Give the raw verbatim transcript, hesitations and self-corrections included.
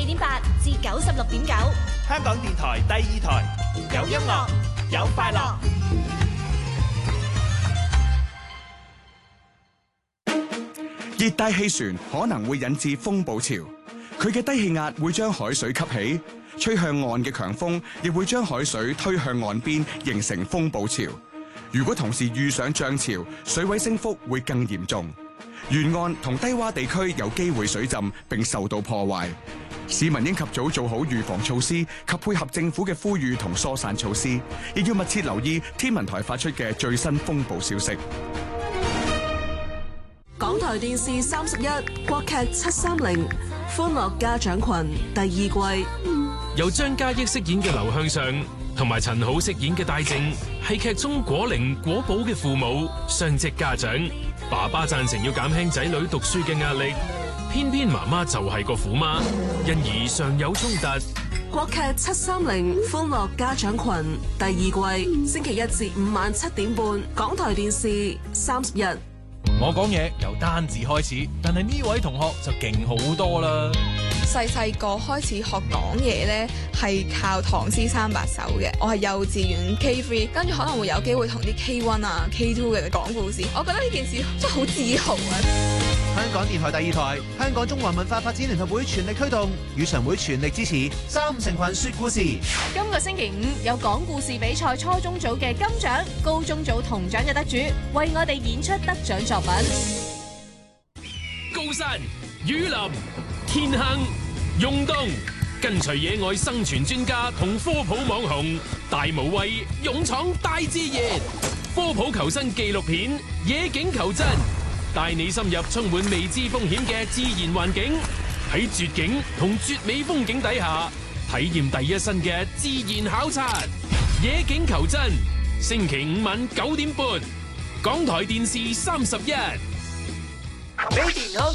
點八至九十六點九， 香港電台第二台，有音樂，有快樂。 熱帶氣旋可能會引致風暴潮，佢嘅低氣壓會將海水吸起，吹向岸嘅強風亦會將海水推向岸邊，形成風暴潮。如果同時遇上漲潮，水位升幅會更嚴重，沿岸同低洼地區有機會水浸並受到破壞。市民應及早做好預防措施及配合政府嘅呼籲同疏散措施，亦要密切留意天文台發出嘅最新風暴消息。 港台電視三十一國劇七三零歡樂家長群第二季， 由張嘉益飾演嘅劉向上同埋陳好飾演嘅戴正，係劇中果靈果寶嘅父母，雙職家長。爸爸贊成要減輕仔女讀書嘅壓力，偏偏媽媽就係個虎媽，因而常有衝突。 國劇七三零歡樂家長群第二季，星期一至五晚七點半，港台電視三十一。 我講嘢由單字開始，但係呢位同學就勁好多啦。 細細個開始學講嘢咧，係靠唐詩三百首嘅。我係幼稚園 K 三，跟住可能會有機會同啲 K 一啊、K 二嘅講故事。我覺得呢件事真係好自豪啊！ 香港電台第二台，香港中華文化發展聯合會全力推動，語常會全力支持三五成群說故事。 今個星期五有講故事比賽初中組嘅金獎，高中組銅獎嘅得主為我哋演出得獎作品。 高山、雨林、天坑、湧東，跟隨野外生存專家同科普網紅大無畏勇闖大自然，科普求生紀錄片《野境求真》，帶你深入充滿未知風險嘅自然環境，喺絕景同絕美風景底下，體驗第一身嘅自然考察。《野境求真》，星期五晚九點半，港台電視三十一。 俾健康